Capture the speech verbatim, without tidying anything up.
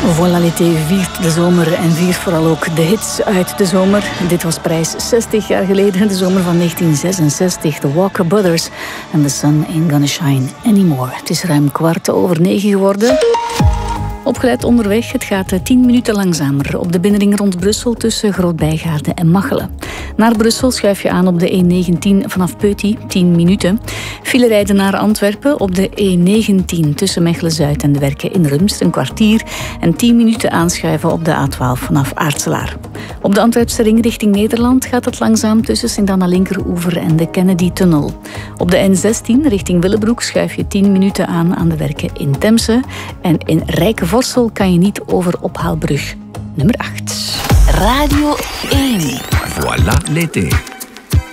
Voilà l'été viert de zomer en viert vooral ook de hits uit de zomer. Dit was prijs zestig jaar geleden, de zomer van negentien zesenzestig. The Walker Brothers en The Sun Ain't Gonna Shine Anymore. Het is ruim kwart over negen geworden. Opgeleid onderweg, het gaat tien minuten langzamer op de binnenring rond Brussel tussen Groot-Bijgaarde en Machelen. Naar Brussel schuif je aan op de E negentien vanaf Peuty, tien minuten. File rijden naar Antwerpen op de E negentien tussen Mechelen-Zuid en de Werken in Rumst, een kwartier. En tien minuten aanschuiven op de A twaalf vanaf Aartselaar. Op de Antwerpse ring richting Nederland gaat het langzaam tussen Sint-Anna-Linkeroever en de Kennedy-tunnel. Op de N zestien richting Willebroek schuif je tien minuten aan aan de Werken in Temse. En in Rijkevorsel kan je niet over Ophaalbrug nummer acht. Radio één. Voilà l'été.